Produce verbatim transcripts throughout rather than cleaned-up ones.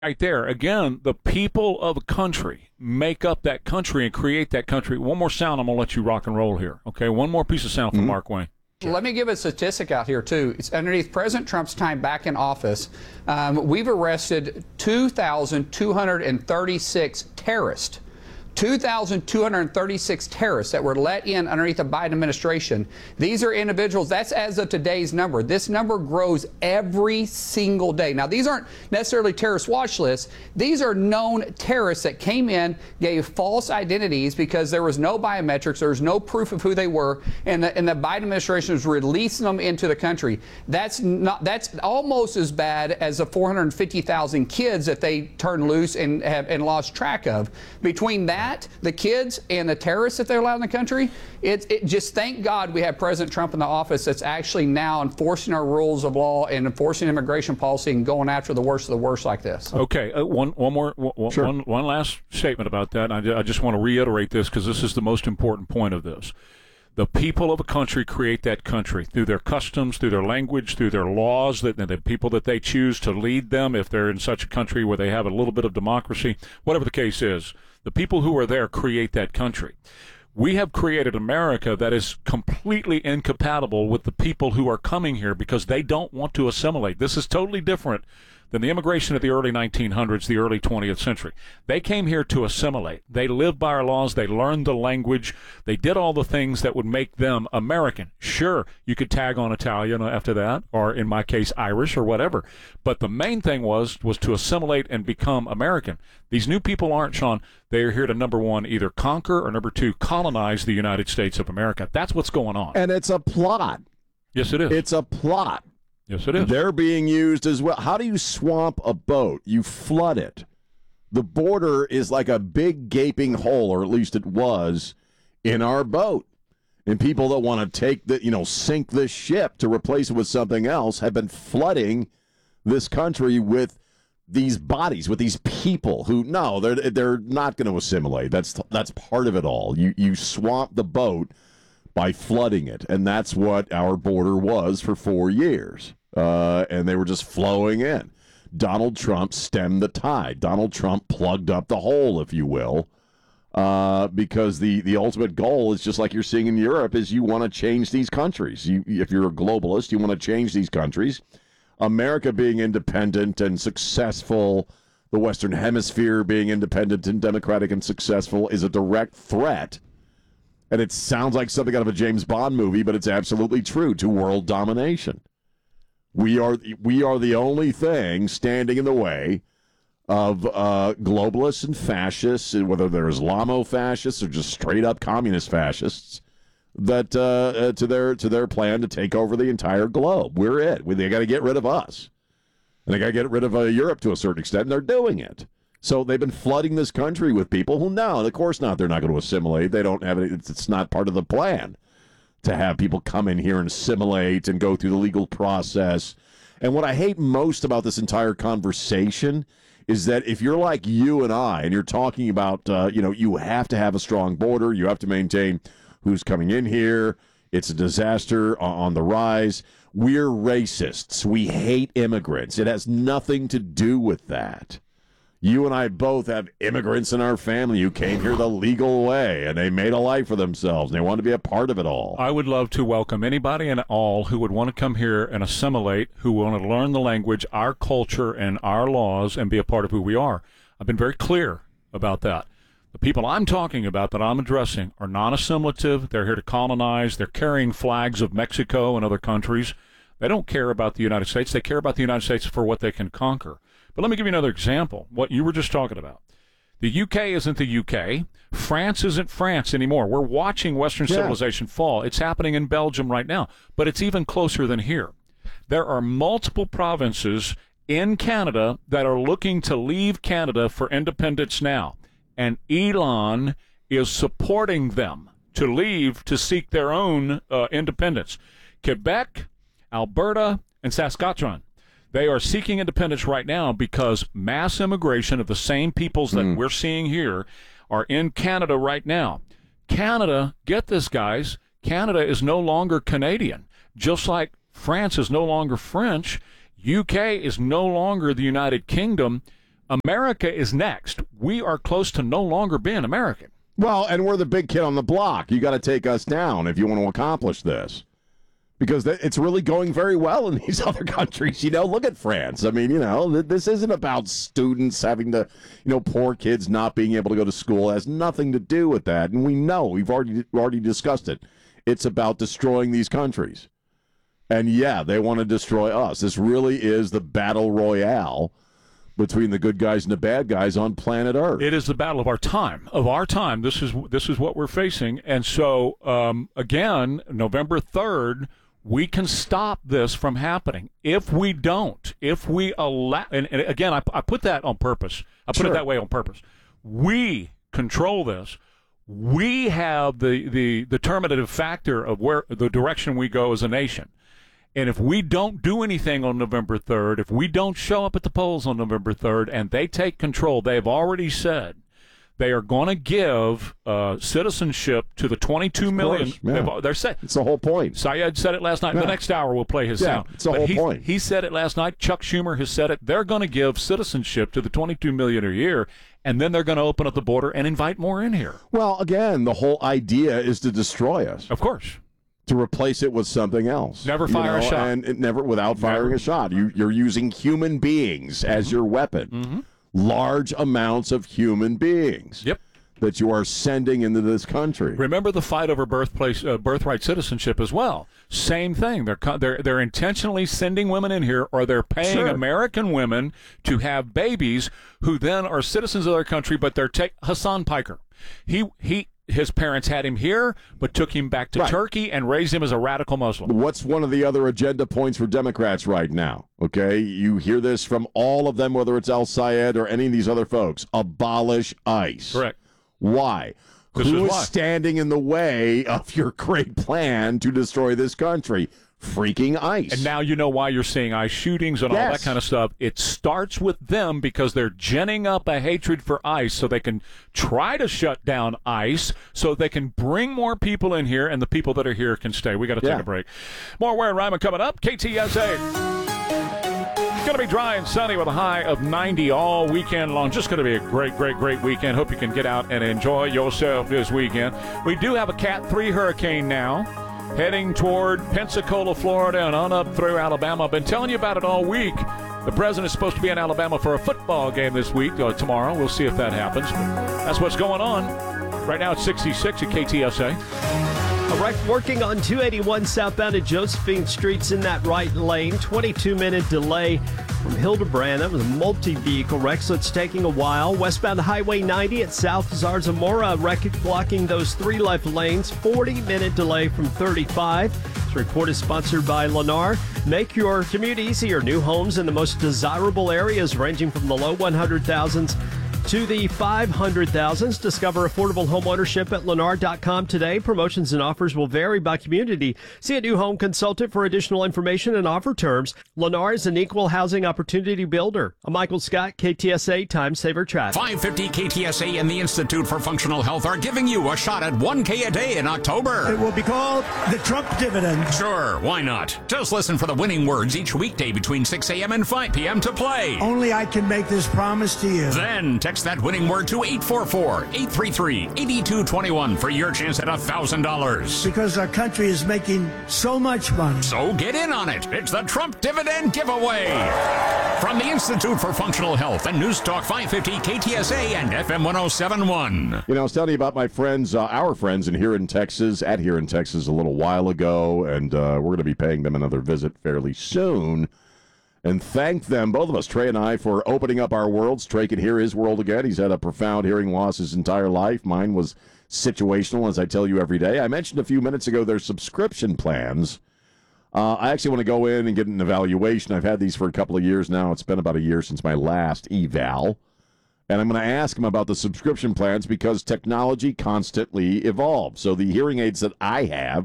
Right there, again, the people of a country make up that country and create that country. One more sound, I'm going to let you rock and roll here. Okay, one more piece of sound from mm-hmm. Mark Wayne. Let me give a statistic out here, too. It's underneath President Trump's time back in office. Um, we've arrested two thousand two hundred thirty-six terrorists. two thousand two hundred thirty-six terrorists that were let in underneath the Biden administration. These are individuals, that's as of today's number. This number grows every single day. Now, these aren't necessarily terrorist watch lists. These are known terrorists that came in, gave false identities because there was no biometrics, there was no proof of who they were, and the, and the Biden administration was releasing them into the country. That's not, that's almost as bad as the four hundred fifty thousand kids that they turned loose and have and lost track of. Between that That, the kids and the terrorists that they're allowed in the country, it, it just thank God we have President Trump in the office that's actually now enforcing our rules of law and enforcing immigration policy and going after the worst of the worst like this. Okay, uh, one one more one, sure. one, one last statement about that. And I, I just want to reiterate this because this is the most important point of this. The people of a country create that country through their customs, through their language, through their laws, that the people that they choose to lead them, if they're in such a country where they have a little bit of democracy, whatever the case is. The people who are there create that country. We have created America that is completely incompatible with the people who are coming here because they don't want to assimilate. This is totally different than the immigration of the early nineteen hundreds, the early twentieth century. They came here to assimilate. They lived by our laws. They learned the language. They did all the things that would make them American. Sure, you could tag on Italian after that, or in my case, Irish or whatever. But the main thing was, was to assimilate and become American. These new people aren't, Sean. They are here to, number one, either conquer or, number two, colonize the United States of America. That's what's going on. And it's a plot. Yes, it is. It's a plot. Yes, it is. They're being used as well. How do you swamp a boat? You flood it. The border is like a big gaping hole, or at least it was, in our boat. And people that want to take the, you know, sink this ship to replace it with something else have been flooding this country with these bodies, with these people who, no, they're they're not going to assimilate. That's that's part of it all. You you swamp the boat by flooding it, and that's what our border was for four years. Uh, and they were just flowing in. Donald Trump stemmed the tide. Donald Trump plugged up the hole, if you will, uh, because the, the ultimate goal is just like you're seeing in Europe, is you want to change these countries. You, if you're a globalist, you want to change these countries. America being independent and successful, the Western Hemisphere being independent and democratic and successful is a direct threat. And it sounds like something out of a James Bond movie, but it's absolutely true, to world domination. We are we are the only thing standing in the way of uh, globalists and fascists, whether they're Islamo-fascists or just straight-up communist fascists, that uh, uh, to their to their plan to take over the entire globe. We're it. We, they got to get rid of us, and they got to get rid of uh, Europe to a certain extent, and they're doing it. So they've been flooding this country with people who, no, of course not. They're not going to assimilate. They don't have it. It's, it's not part of the plan to have people come in here and assimilate and go through the legal process. And what I hate most about this entire conversation is that if you're like you and I, and you're talking about, uh, you know, you have to have a strong border, you have to maintain who's coming in here, it's a disaster on the rise. We're racists. We hate immigrants. It has nothing to do with that. You and I both have immigrants in our family who came here the legal way, and they made a life for themselves, and they want to be a part of it all. I would love to welcome anybody and all who would want to come here and assimilate, who want to learn the language, our culture, and our laws, and be a part of who we are. I've been very clear about that. The people I'm talking about, that I'm addressing, are non-assimilative. They're here to colonize. They're carrying flags of Mexico and other countries. They don't care about the United States. They care about the United States for what they can conquer. But let me give you another example, what you were just talking about. The U K isn't the U K. France isn't France anymore. We're watching Western yeah. civilization fall. It's happening in Belgium right now, but it's even closer than here. There are multiple provinces in Canada that are looking to leave Canada for independence now, and Elon is supporting them to leave to seek their own uh, independence. Quebec, Alberta, and Saskatchewan. They are seeking independence right now because mass immigration of the same peoples that mm. we're seeing here are in Canada right now. Canada, get this, guys, Canada is no longer Canadian. Just like France is no longer French, U K is no longer the United Kingdom. America is next. We are close to no longer being American. Well, and we're the big kid on the block. You got to take us down if you want to accomplish this. Because it's really going very well in these other countries. You know, look at France. I mean, you know, this isn't about students having to, you know, poor kids not being able to go to school. It has nothing to do with that. And we know, we've already already discussed it. It's about destroying these countries. And yeah, they want to destroy us. This really is the battle royale between the good guys and the bad guys on planet Earth. It is the battle of our time. Of our time. This is this is what we're facing. And so, um, again, November third, we can stop this from happening. If we don't, if we allow, and, and again, I, I put that on purpose. I put Sure. it that way on purpose. We control this. We have the, the determinative factor of where the direction we go as a nation. And if we don't do anything on November third, if we don't show up at the polls on November third, and they take control, they've already said they are going to give uh, citizenship to the twenty-two million. Of course, yeah. They've- They're saying. It's the whole point. Syed said it last night. Yeah. The next hour we'll play his Yeah, sound. it's the But whole he, point. He said it last night. Chuck Schumer has said it. They're going to give citizenship to the twenty-two million a year, and then they're going to open up the border and invite more in here. Well, again, the whole idea is to destroy us, Of course. to replace it with something else. Never You fire a know, shot. And it never without firing Never. a shot. You, you're using human beings as your weapon. Mm-hmm. Large amounts of human beings. Yep. That you are sending into this country. Remember the fight over birthplace, uh, birthright citizenship as well. Same thing. They're co- they're they're intentionally sending women in here, or they're paying Sure. American women to have babies who then are citizens of their country, but they're take Hassan Piker. He he. His parents had him here, but took him back to Right. Turkey and raised him as a radical Muslim. What's one of the other agenda points for Democrats right now? Okay, you hear this from all of them, whether it's Al Sayed or any of these other folks. Abolish ICE. Correct. Why? This Who is is why. standing in the way of your great plan to destroy this country? Freaking ICE. And now you know why you're seeing ICE shootings and all Yes. that kind of stuff. It starts with them because they're ginning up a hatred for ICE so they can try to shut down ICE so they can bring more people in here and the people that are here can stay. We got to take Yeah. a break. More Ware and Ryman coming up. K T S A. Going to be dry and sunny with a high of ninety all weekend long. Just going to be a great, great, great weekend. Hope you can get out and enjoy yourself this weekend. We do have a Cat three hurricane now, heading toward Pensacola, Florida, and on up through Alabama. I've been telling you about it all week. The president's supposed to be in Alabama for a football game this week, or tomorrow. We'll see if that happens. But that's what's going on. Right now it's sixty-six at K T S A. A wreck working on two eighty-one southbound at Josephine Street's in that right lane. twenty-two minute delay from Hildebrand. That was a multi-vehicle wreck, so it's taking a while. Westbound Highway ninety at South Zarzamora, wreck blocking those three left lanes. forty minute delay from thirty-five. This report is sponsored by Lennar. Make your commute easier. New homes in the most desirable areas, ranging from the low one hundred thousands to the five hundred thousands. Discover affordable home ownership at Lennar dot com today. Promotions and offers will vary by community. See a new home consultant for additional information and offer terms. Lennar is an equal housing opportunity builder. I'm Michael Scott, K T S A Time Saver Traffic. five fifty K T S A and the Institute for Functional Health are giving you a shot at one K a day in October. It will be called the Trump dividend. Sure, why not? Just listen for the winning words each weekday between six a.m. and five p.m. to play. Only I can make this promise to you. Then text that winning word to eight four four, eight three three, eight two two one for your chance at one thousand dollars. Because our country is making so much money. So get in on it. It's the Trump Dividend Giveaway. From the Institute for Functional Health and News Talk five fifty K T S A and F M ten seventy-one. You know, I was telling you about my friends, uh, our friends in here in Texas, at here in Texas a little while ago, and uh, we're going to be paying them another visit fairly soon. And thank them, both of us, Trey and I, for opening up our worlds. Trey can hear his world again. He's had a profound hearing loss his entire life. Mine was situational, as I tell you every day. I mentioned a few minutes ago their subscription plans. Uh, I actually want to go in and get an evaluation. I've had these for a couple of years now. It's been about a year since my last eval. And I'm going to ask them about the subscription plans because technology constantly evolves. So the hearing aids that I have,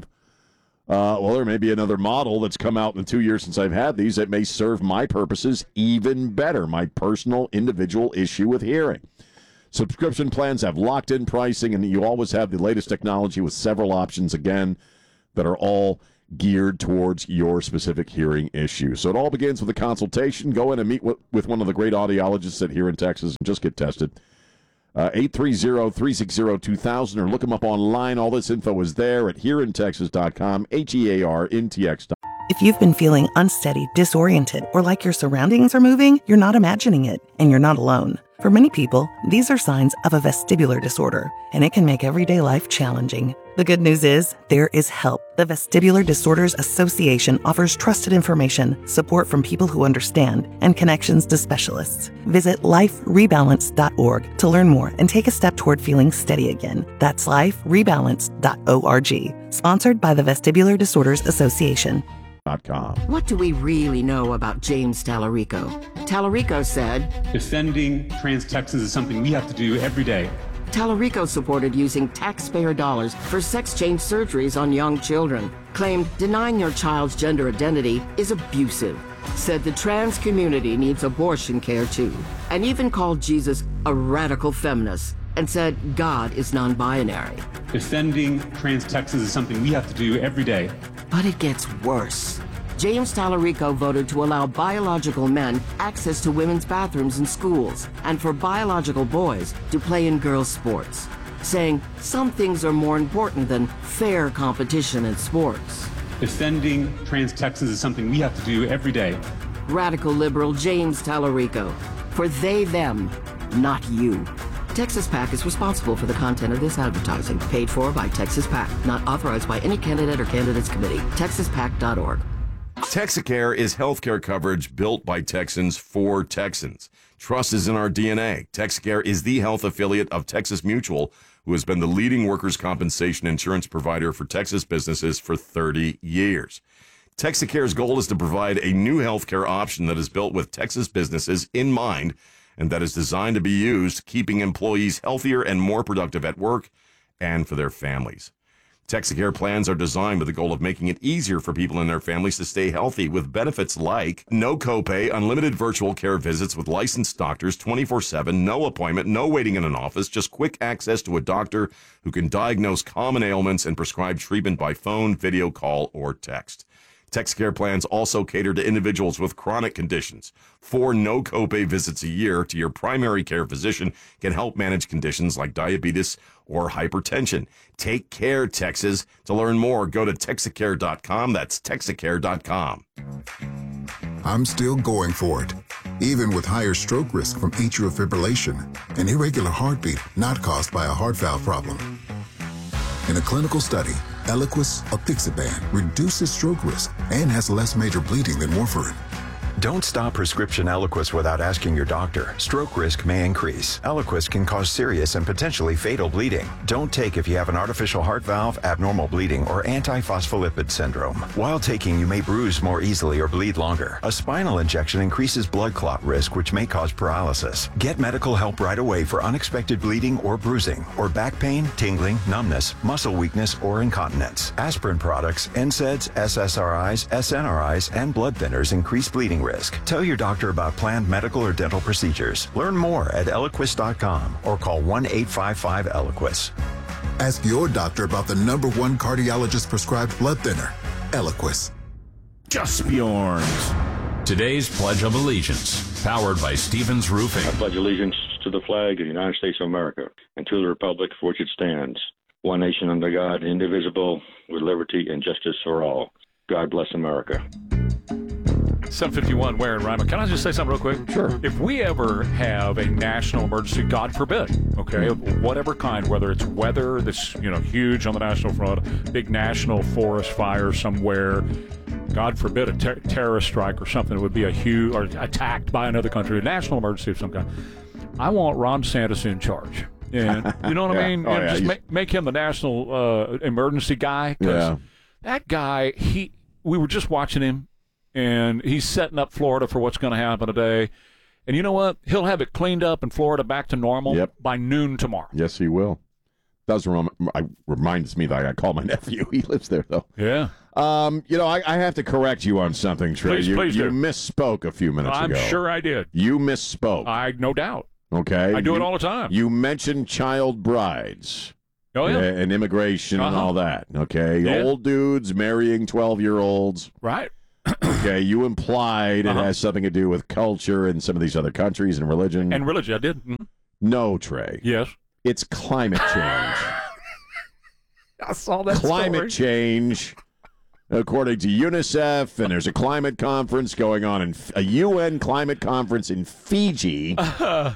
uh, well, there may be another model that's come out in the two years since I've had these that may serve my purposes even better, my personal individual issue with hearing. Subscription plans have locked-in pricing, and you always have the latest technology with several options, again, that are all geared towards your specific hearing issue. So it all begins with a consultation. Go in and meet with, with one of the great audiologists at Here in Texas and just get tested. Uh, eight three zero, three six zero, two thousand, or look them up online. All this info is there at here in texas dot com, H E A R N T X dot com. If you've been feeling unsteady, disoriented, or like your surroundings are moving, you're not imagining it, and you're not alone. For many people, these are signs of a vestibular disorder, and it can make everyday life challenging. The good news is, there is help. The Vestibular Disorders Association offers trusted information, support from people who understand, and connections to specialists. Visit life rebalance dot org to learn more and take a step toward feeling steady again. That's life rebalance dot org. Sponsored by the Vestibular Disorders Association. What do we really know about James Tallarico? Tallarico said, defending trans Texans is something we have to do every day. Tallarico supported using taxpayer dollars for sex change surgeries on young children, claimed denying your child's gender identity is abusive, said the trans community needs abortion care too, and even called Jesus a radical feminist, and said God is non-binary. Defending trans Texans is something we have to do every day. But it gets worse. James Tallarico voted to allow biological men access to women's bathrooms in schools and for biological boys to play in girls' sports, saying some things are more important than fair competition in sports. Defending trans Texans is something we have to do every day. Radical liberal James Tallarico. For they, them, not you. Texas PAC is responsible for the content of this advertising, paid for by Texas PAC, not authorized by any candidate or candidates committee. texas pac dot org. Texacare is healthcare coverage built by Texans for Texans. Trust is in our D N A. Texacare is the health affiliate of Texas Mutual, who has been the leading workers' compensation insurance provider for Texas businesses for thirty years. Texacare's goal is to provide a new healthcare option that is built with Texas businesses in mind and that is designed to be used keeping employees healthier and more productive at work and for their families. Texacare plans are designed with the goal of making it easier for people and their families to stay healthy with benefits like no copay, unlimited virtual care visits with licensed doctors twenty-four seven, no appointment, no waiting in an office, just quick access to a doctor who can diagnose common ailments and prescribe treatment by phone, video call, or text. Texacare plans also cater to individuals with chronic conditions. Four no copay visits a year to your primary care physician can help manage conditions like diabetes or hypertension. Take care, Texas. To learn more, go to texacare dot com. That's texacare dot com. I'm still going for it, even with higher stroke risk from atrial fibrillation, an irregular heartbeat not caused by a heart valve problem. In a clinical study, Eliquis apixaban reduces stroke risk and has less major bleeding than warfarin. Don't stop prescription Eliquis without asking your doctor. Stroke risk may increase. Eliquis can cause serious and potentially fatal bleeding. Don't take if you have an artificial heart valve, abnormal bleeding, or antiphospholipid syndrome. While taking, you may bruise more easily or bleed longer. A spinal injection increases blood clot risk, which may cause paralysis. Get medical help right away for unexpected bleeding or bruising, or back pain, tingling, numbness, muscle weakness, or incontinence. Aspirin products, N SAIDs, S S R Is, S N R Is, and blood thinners increase bleeding risk. Tell your doctor about planned medical or dental procedures. Learn more at eliquis dot com or call one eight five five Eliquis. Ask your doctor about the number one cardiologist prescribed blood thinner, Eliquis. Jaspbjorns. Today's Pledge of Allegiance, powered by Stevens Roofing. I pledge allegiance to the flag of the United States of America and to the republic for which it stands, one nation under God, indivisible, with liberty and justice for all. God bless America. seven fifty-one, Ware and Ryman. Can I just say something real quick? Sure. If we ever have a national emergency, God forbid, okay, of whatever kind, whether it's weather that's, you know, huge on the national front, big national forest fire somewhere, God forbid a ter- terrorist strike or something, it would be a huge, or attacked by another country, a national emergency of some kind. I want Ron DeSantis in charge. And you know what yeah. I mean? Oh, and yeah. just make, make him the national uh, emergency guy. Yeah. That guy, he, we were just watching him, and he's setting up Florida for what's going to happen today. And you know what? He'll have it cleaned up in Florida back to normal yep. by noon tomorrow. Yes, he will. Does rem- I, reminds me that I call my nephew. He lives there, though. Yeah. Um, you know, I, I have to correct you on something, Trey. Please, you please you do. misspoke a few minutes I'm ago. I'm sure I did. You misspoke. I no doubt. Okay. I do you, it all the time. You mentioned child brides. Oh, yeah. and immigration and Uh-huh. all that. Okay, Yeah. old dudes marrying twelve-year-olds. Right. Okay, you implied Uh-huh. it has something to do with culture in some of these other countries and religion. And religion, I did. Mhm. No, Trey. Yes. It's climate change. I saw that Climate change, according to UNICEF, and there's a climate conference going on, in a U N climate conference in Fiji. Uh,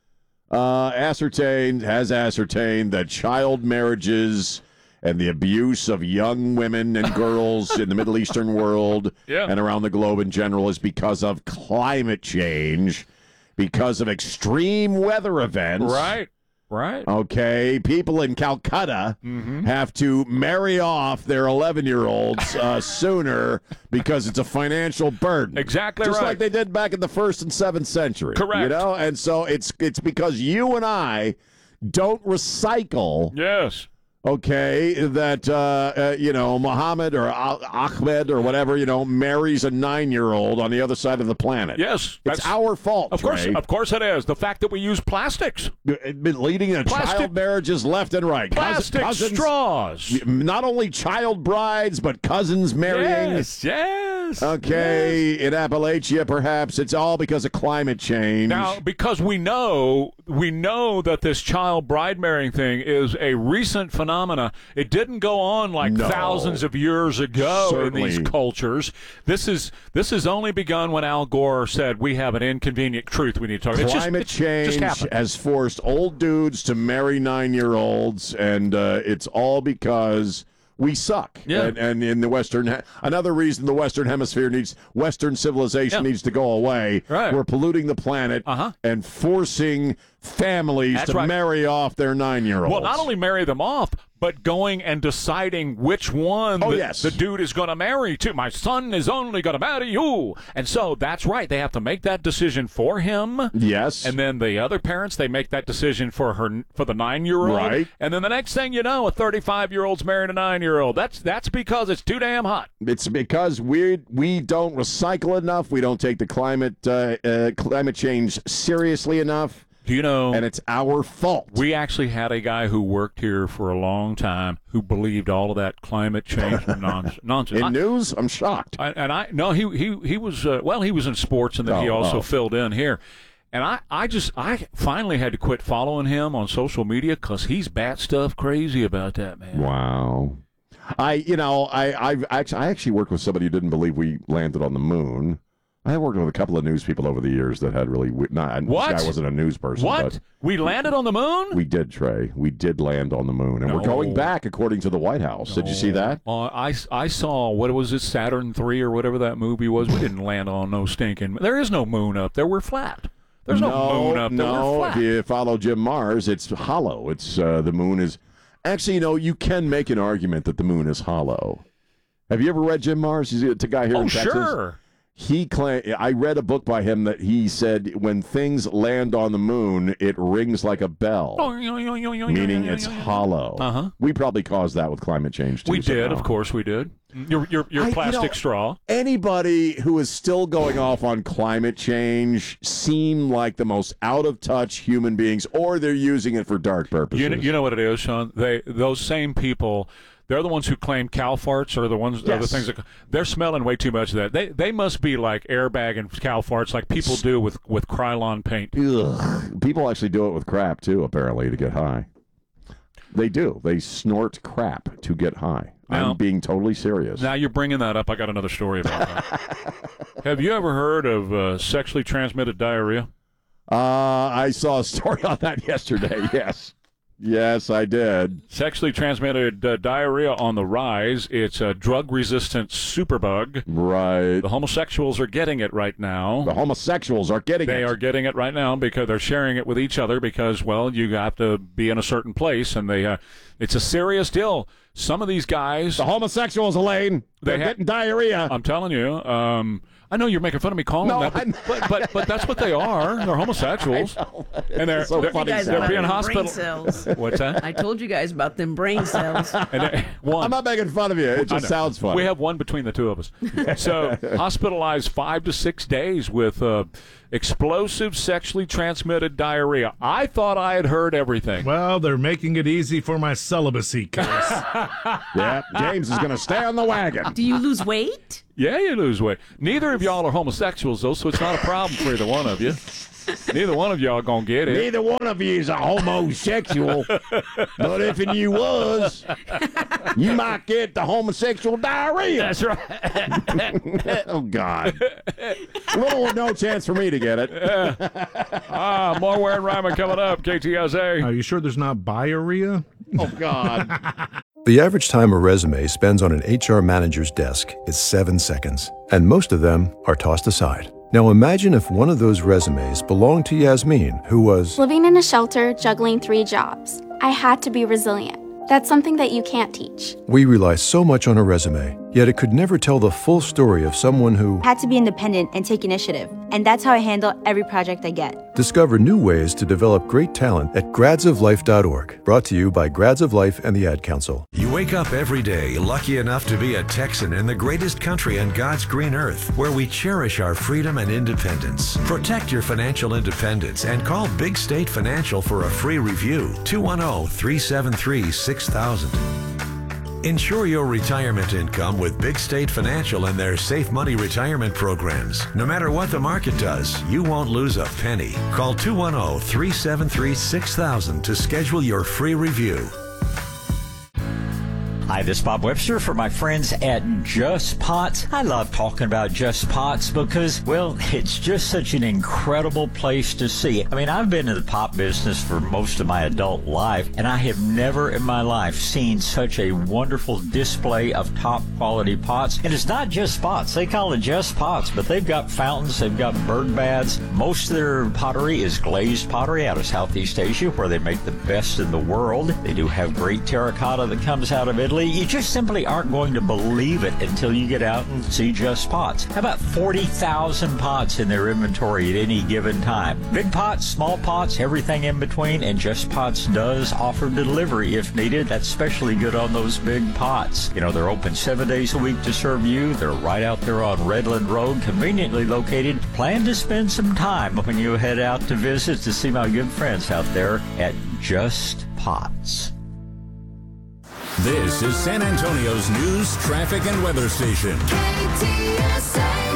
ascertained, has ascertained that child marriages and the abuse of young women and girls in the Middle Eastern world Yeah. and around the globe in general is because of climate change, because of extreme weather events. Right. Right. Okay, people in Calcutta Mm-hmm. have to marry off their eleven-year-olds uh, sooner because it's a financial burden. Exactly Just right. like they did back in the first and seventh century. Correct. You know, and so it's it's because you and I don't recycle. Yes. Okay, that uh, uh, you know Muhammad or Ah- Ahmed or whatever you know marries a nine-year-old on the other side of the planet. Yes. It's our fault. Of course, Trey. of course it is. The fact that we use plastics. Been leading to Plastic- child marriages left and right. Plastic Cousins- straws. Not only child brides, but cousins marrying. Yes, yes. Okay, in Appalachia, perhaps it's all because of climate change. Now, because we know we know that this child bride marrying thing is a recent phenomena. It didn't go on like No. thousands of years ago Certainly. in these cultures. This is this has only begun when Al Gore said we have an inconvenient truth we need to talk about. Climate it's just, it change just happened. has forced old dudes to marry nine-year-olds, and uh, it's all because we suck. Yeah. And, and in the Western, he- another reason the Western Hemisphere needs, Western civilization Yeah. needs to go away. Right. We're polluting the planet Uh-huh. and forcing families That's to right. marry off their nine-year-olds. Well, not only marry them off, but going and deciding which one Oh, the, yes. the dude is going to marry to. My son is only going to marry you. And so that's right. They have to make that decision for him. Yes. And then the other parents, they make that decision for her, for the nine-year-old. Right. And then the next thing you know, a thirty-five-year-old's marrying a nine-year-old. That's that's because it's too damn hot. It's because we we don't recycle enough. We don't take the climate uh, uh, climate change seriously enough. Do you know? And it's our fault. We actually had a guy who worked here for a long time who believed all of that climate change nonsense. nonsense. In I- news, I'm shocked. I, and I no, he he he was uh, well, he was in sports, and then he Oh, also oh. filled in here. And I, I just I finally had to quit following him on social media because he's bat stuff crazy about that, man. Wow. I you know I I've actually I actually worked with somebody who didn't believe we landed on the moon. I worked with a couple of news people over the years that had really wi- not. What? This guy wasn't a news person. What? But We landed on the moon? we did, Trey. We did land on the moon, and we're No. going back according to the White House. Did you see that? Uh, I, I saw, what was it, Saturn three or whatever that movie was. We didn't land on no stinking. There is no moon up there. We're flat. There's no, moon up there. We're No, flat. if you follow Jim Mars, it's hollow. It's uh, the moon is actually. You know, you can make an argument that the moon is hollow. Have you ever read Jim Mars? He's a guy here Oh, in Texas. sure. He claim I read a book by him that he said when things land on the moon, it rings like a bell, meaning it's hollow. Uh-huh. We probably caused that with climate change too. We did, somehow. of course we did. Your your, your I- you plastic know, straw. Anybody who is still going off on climate change seem like the most out of touch human beings, or they're using it for dark purposes. You know, you know what it is, Sean? They those same people, they're the ones who claim cow farts are the ones are the Yes. things that they're smelling way too much of that. They they must be like airbagging cow farts like people do with with Krylon paint. Ugh. People actually do it with crap too, apparently, to get high. They do. They snort crap to get high. Now- I'm being totally serious. Now you're bringing that up. I got another story about that. Have you ever heard of uh, sexually transmitted diarrhea? Uh, I saw a story on that yesterday. Yes. Yes, I did. Sexually transmitted uh, diarrhea on the rise. It's a drug-resistant superbug. Right. The homosexuals are getting it right now. The homosexuals are getting They it. are getting it right now because they're sharing it with each other because, well, you have to be in a certain place, and they uh, it's a serious deal. Some of these guys, the homosexuals, Elaine, they're they ha- getting diarrhea. I'm telling you. Um, I know you're making fun of me calling no, them that, but, but, but but that's what they are. They're homosexuals, and they're so they're, funny, they're, Sarah. being Brain hospital. cells. What's that? I told you guys about them brain cells. And they, one, I'm not making fun of you. It just sounds funny. We have one between the two of us. So hospitalized five to six days with uh, explosive sexually transmitted diarrhea. I thought I had heard everything. Well, they're making it easy for my celibacy case. Yeah, James is going to stay on the wagon. Do you lose weight? Yeah, you lose weight. Neither of y'all are homosexuals, though, so it's not a problem for either one of you. Neither one of y'all gonna get it. Neither one of you is a homosexual. But if you was, you might get the homosexual diarrhea. That's right. Oh, God. Little or no chance for me to get it. Yeah. Ah, more Ware and Ryman coming up. K T S A. Are you sure there's not biorrhea? Oh, God. The average time a resume spends on an H R manager's desk is seven seconds, and most of them are tossed aside. Now imagine if one of those resumes belonged to Yasmin, who was living in a shelter, juggling three jobs. I had to be resilient. That's something that you can't teach. We rely so much on a resume, yet it could never tell the full story of someone who had to be independent and take initiative. And that's how I handle every project I get. Discover new ways to develop great talent at grads of life dot org. Brought to you by Grads of Life and the Ad Council. You wake up every day lucky enough to be a Texan in the greatest country on God's green earth, where we cherish our freedom and independence. Protect your financial independence and call Big State Financial for a free review. two one zero, three seven three, six thousand. Ensure your retirement income with Big State Financial and their Safe Money retirement programs. No matter what the market does, you won't lose a penny. Call two one zero, three seven three, six thousand to schedule your free review. Hi, this is Bob Webster for my friends at Just Pots. I love talking about Just Pots because, well, it's just such an incredible place to see. I mean, I've been in the pot business for most of my adult life, and I have never in my life seen such a wonderful display of top quality pots. And it's not just pots. They call it Just Pots, but they've got fountains, they've got bird baths. Most of their pottery is glazed pottery out of Southeast Asia, where they make the best in the world. They do have great terracotta that comes out of Italy. You just simply aren't going to believe it until you get out and see Just Pots. How about forty thousand pots in their inventory at any given time? Big pots, small pots, everything in between, and Just Pots does offer delivery if needed. That's especially good on those big pots. You know, they're open seven days a week to serve you. They're right out there on Redland Road, conveniently located. Plan to spend some time when you head out to visit to see my good friends out there at Just Pots. This is San Antonio's news, traffic, and weather station. K T S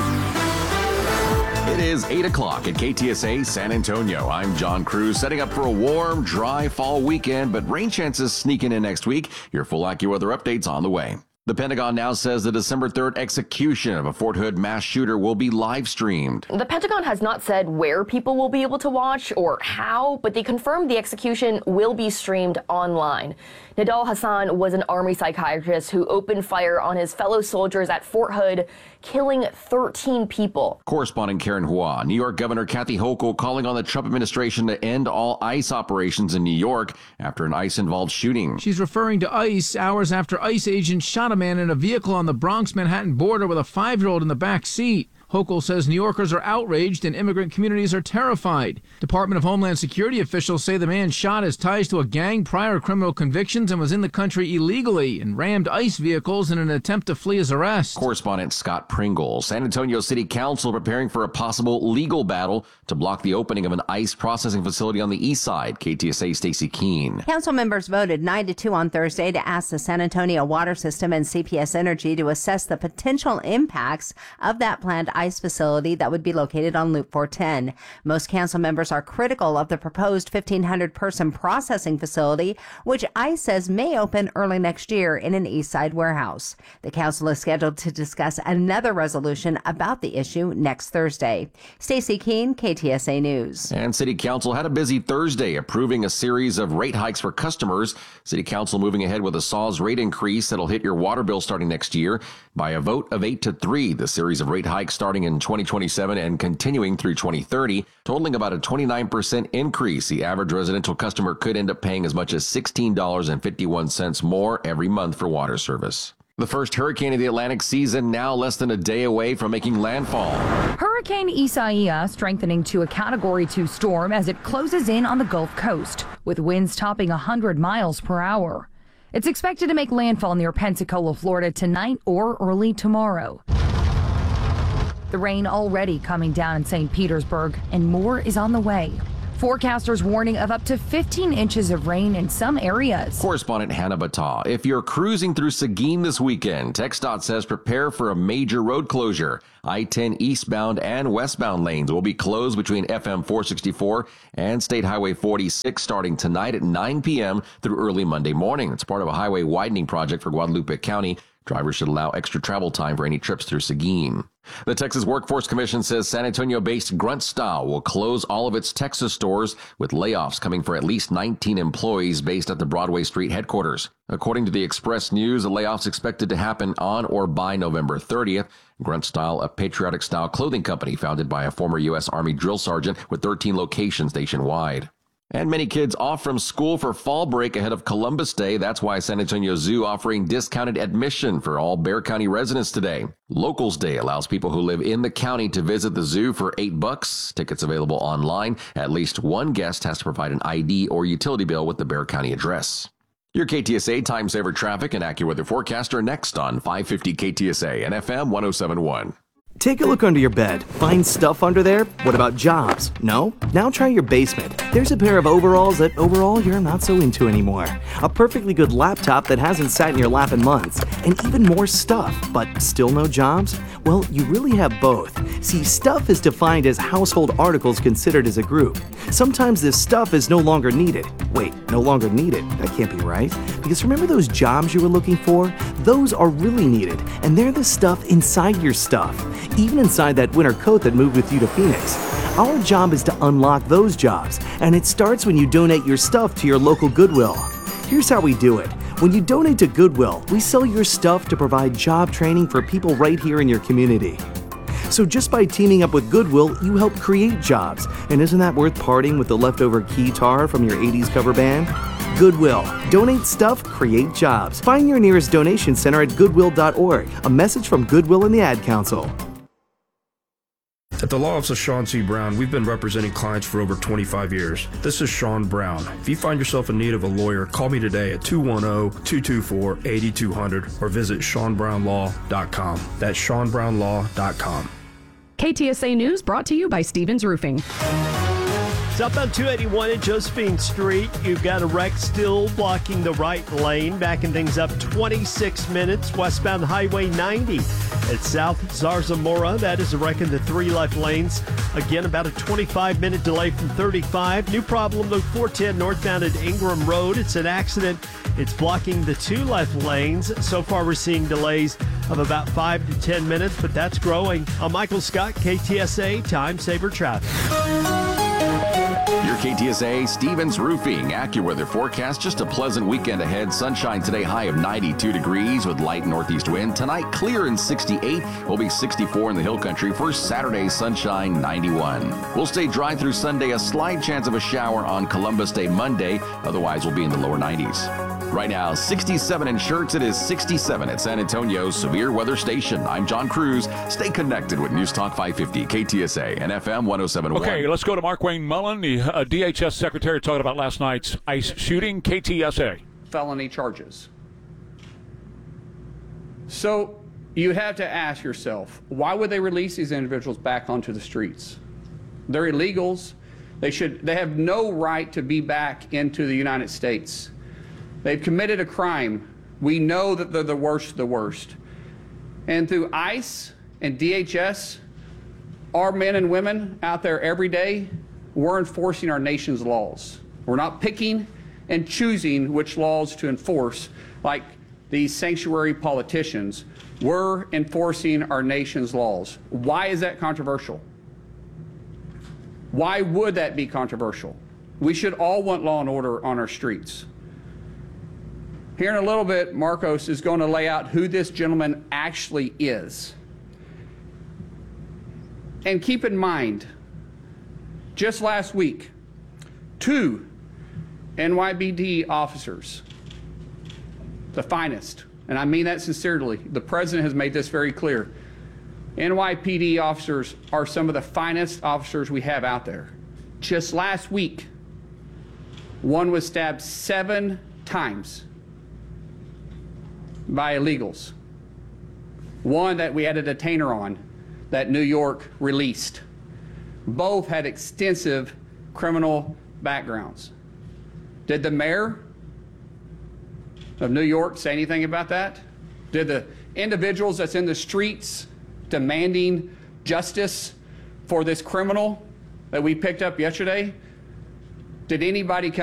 A. It is eight o'clock at K T S A San Antonio. I'm John Cruz, setting up for a warm, dry fall weekend, but rain chances sneaking in next week. Your full AccuWeather updates on the way. The Pentagon now says the December third execution of a Fort Hood mass shooter will be live streamed. The Pentagon has not said where people will be able to watch or how, but they confirmed the execution will be streamed online. Nidal Hasan was an Army psychiatrist who opened fire on his fellow soldiers at Fort Hood, killing thirteen people. Correspondent Karen Hua. New York Governor Kathy Hochul calling on the Trump administration to end all ICE operations in New York after an ICE-involved shooting. She's referring to ICE hours after ICE agents shot a man in a vehicle on the Bronx-Manhattan border with a five-year-old in the back seat. Hochul says New Yorkers are outraged and immigrant communities are terrified. Department of Homeland Security officials say the man shot has ties to a gang, prior criminal convictions, and was in the country illegally and rammed ICE vehicles in an attempt to flee his arrest. Correspondent Scott Pringle. San Antonio City Council preparing for a possible legal battle to block the opening of an ICE processing facility on the east side. K T S A Stacey Keene. Council members voted nine to two on Thursday to ask the San Antonio Water System and C P S Energy to assess the potential impacts of that planned ICE facility that would be located on Loop four ten. Most council members are critical of the proposed fifteen hundred person processing facility, which ICE says may open early next year in an east side warehouse. The council is scheduled to discuss another resolution about the issue next Thursday. Stacey Keene, K T S A News. And City Council had a busy Thursday approving a series of rate hikes for customers. City Council moving ahead with a S A W's rate increase that'll hit your water bill starting next year. By a vote of eight to three, the series of rate hikes started starting in twenty twenty-seven and continuing through twenty thirty, totaling about a twenty-nine percent increase. The average residential customer could end up paying as much as sixteen dollars and fifty-one cents more every month for water service. The first hurricane of the Atlantic season now less than a day away from making landfall. Hurricane Isaiah strengthening to a Category two storm as it closes in on the Gulf Coast, with winds topping one hundred miles per hour. It's expected to make landfall near Pensacola, Florida tonight or early tomorrow. The rain already coming down in Saint Petersburg, and more is on the way. Forecasters warning of up to fifteen inches of rain in some areas. Correspondent Hannah Battah. If you're cruising through Seguin this weekend, TxDOT says prepare for a major road closure. I ten eastbound and westbound lanes will be closed between F M four sixty-four and State Highway forty-six starting tonight at nine p.m. through early Monday morning. It's part of a highway widening project for Guadalupe County. Drivers should allow extra travel time for any trips through Seguin. The Texas Workforce Commission says San Antonio-based Grunt Style will close all of its Texas stores, with layoffs coming for at least nineteen employees based at the Broadway Street headquarters. According to the Express News, the layoffs expected to happen on or by November thirtieth. Grunt Style, a patriotic-style clothing company founded by a former U S Army drill sergeant with thirteen locations nationwide. And many kids off from school for fall break ahead of Columbus Day. That's why San Antonio Zoo offering discounted admission for all Bexar County residents today. Locals Day allows people who live in the county to visit the zoo for eight bucks. Tickets available online. At least one guest has to provide an I D or utility bill with the Bexar County address. Your K T S A Time Saver traffic and AccuWeather forecast are next on five fifty K T S A and F M one oh seven point one. Take a look under your bed. Find stuff under there? What about jobs? No? Now try your basement. There's a pair of overalls that overall you're not so into anymore. A perfectly good laptop that hasn't sat in your lap in months. And even more stuff, but still no jobs? Well, you really have both. See, stuff is defined as household articles considered as a group. Sometimes this stuff is no longer needed. Wait, no longer needed? That can't be right. Because remember those jobs you were looking for? Those are really needed, and they're the stuff inside your stuff. Even inside that winter coat that moved with you to Phoenix. Our job is to unlock those jobs, and it starts when you donate your stuff to your local Goodwill. Here's how we do it. When you donate to Goodwill, we sell your stuff to provide job training for people right here in your community. So just by teaming up with Goodwill, you help create jobs. And isn't that worth parting with the leftover keytar from your eighties cover band? Goodwill. Donate stuff, create jobs. Find your nearest donation center at goodwill dot org. A message from Goodwill and the Ad Council. At the Law Office of Sean C. Brown, we've been representing clients for over twenty-five years. This is Sean Brown. If you find yourself in need of a lawyer, call me today at two one zero, two two four, eight two zero zero or visit sean brown law dot com. That's sean brown law dot com. K T S A News brought to you by Stevens Roofing. Southbound two eighty-one at Josephine Street, you've got a wreck still blocking the right lane, backing things up twenty-six minutes. Westbound Highway ninety at South Zarzamora, that is a wreck in the three left lanes. Again, about a twenty-five minute delay from thirty-five. New problem, Loop four ten northbound at Ingram Road. It's an accident. It's blocking the two left lanes. So far, we're seeing delays of about five to ten minutes, but that's growing. I'm Michael Scott, K T S A Time Saver Traffic. Your K T S A Stevens Roofing AccuWeather forecast. Just a pleasant weekend ahead. Sunshine today, high of ninety-two degrees with light northeast wind. Tonight, clear and sixty-eight. Will be sixty-four in the hill country. For Saturday, sunshine, ninety-one. We'll stay dry through Sunday. A slight chance of a shower on Columbus Day Monday. Otherwise, we'll be in the lower nineties. Right now, sixty-seven in Schertz. It is sixty-seven at San Antonio's Severe Weather Station. I'm John Cruz. Stay connected with News Talk five fifty, K T S A, and F M one oh seven point one. Okay, let's go to Mark Wayne Mullen, the uh, D H S Secretary, talking about last night's ICE shooting. K T S A. Felony charges. So you have to ask yourself, why would they release these individuals back onto the streets? They're illegals. They should. They have no right to be back into the United States. They've committed a crime. We know that they're the worst of the worst. And through ICE and D H S, our men and women out there every day, we're enforcing our nation's laws. We're not picking and choosing which laws to enforce like these sanctuary politicians. We're enforcing our nation's laws. Why is that controversial? Why would that be controversial? We should all want law and order on our streets. Here in a little bit, Marcos is going to lay out who this gentleman actually is. And keep in mind, just last week, two N Y P D officers, the finest, and I mean that sincerely, the president has made this very clear. N Y P D officers are some of the finest officers we have out there. Just last week, one was stabbed seven times by illegals. One that we had a detainer on that New York released. Both had extensive criminal backgrounds. Did the mayor of New York say anything about that? Did the individuals that's in the streets demanding justice for this criminal that we picked up yesterday, did anybody come